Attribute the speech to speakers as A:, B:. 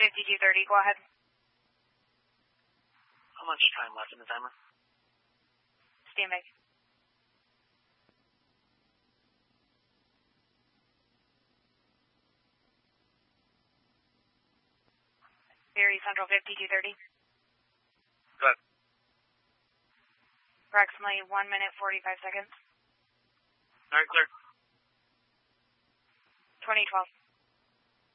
A: 5230, go ahead.
B: How much time left in the timer?
A: Stand by. Erie Central 5230.
B: Go ahead.
A: Approximately 1 minute 45 seconds.
B: All right, clear.
A: 2012.